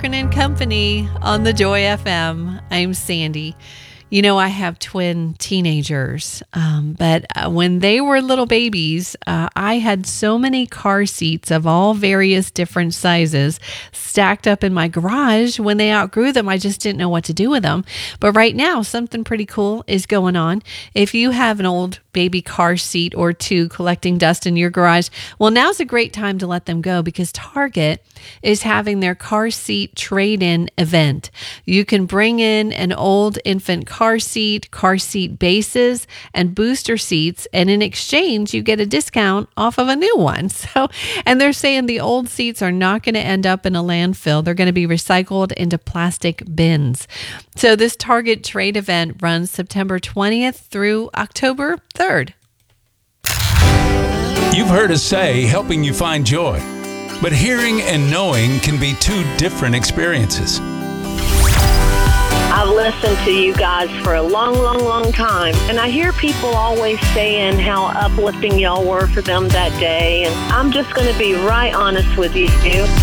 and Company on the Joy FM. I'm Sandy. You know, I have twin teenagers, but when they were little babies, I had so many car seats of all various different sizes stacked up in my garage. When they outgrew them, I just didn't know what to do with them. But right now, something pretty cool is going on. If you have an old baby car seat or two collecting dust in your garage, well, now's a great time to let them go because Target is having their car seat trade-in event. You can bring in an old infant car seat bases, and booster seats, and in exchange, you get a discount off of a new one. And they're saying the old seats are not going to end up in a landfill. They're going to be recycled into plastic bins. So this Target trade event runs September 20th through October 3rd. You've heard us say helping you find joy, but hearing and knowing can be two different experiences. I've listened to you guys for a long time, and I hear people always saying how uplifting y'all were for them that day, and I'm just going to be right honest with you.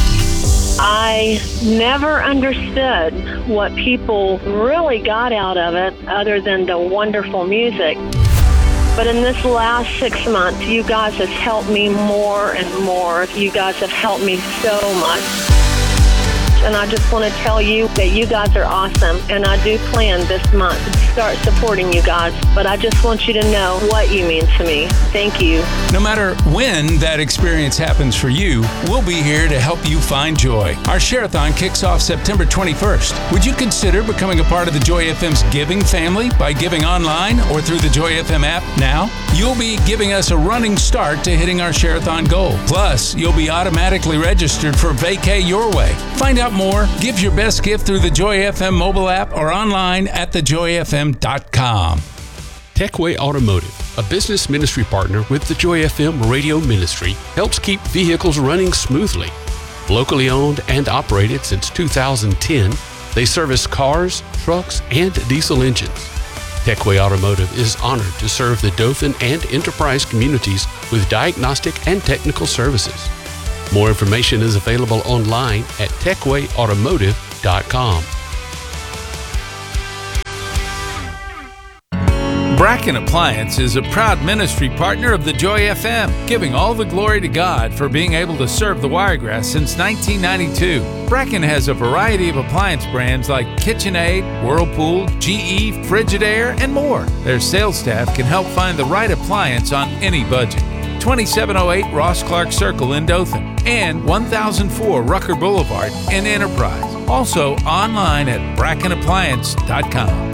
I never understood what people really got out of it other than the wonderful music. But in this last 6 months, you guys have helped me more and more. You guys have helped me so much. And I just want to tell you that you guys are awesome. And I do plan this month to start supporting you guys. But I just want you to know what you mean to me. Thank you. No matter when that experience happens for you, we'll be here to help you find joy. Our Share-a-thon kicks off September 21st. Would you consider becoming a part of the Joy FM's giving family by giving online or through the Joy FM app now? You'll be giving us a running start to hitting our Share-a-thon goal. Plus, you'll be automatically registered for Vacay Your Way. Find out more, give your best gift through the Joy FM mobile app or online at thejoyfm.com. Techway Automotive, a business ministry partner with the Joy FM radio ministry, helps keep vehicles running smoothly. Locally owned and operated since 2010, they service cars, trucks, and diesel engines. Techway Automotive is honored to serve the Dothan and Enterprise communities with diagnostic and technical services. More information is available online at techwayautomotive.com. Bracken Appliance is a proud ministry partner of the Joy FM, giving all the glory to God for being able to serve the Wiregrass since 1992. Bracken has a variety of appliance brands like KitchenAid, Whirlpool, GE, Frigidaire, and more. Their sales staff can help find the right appliance on any budget. 2708 Ross Clark Circle in Dothan and 1004 Rucker Boulevard in Enterprise. Also online at brackenappliance.com.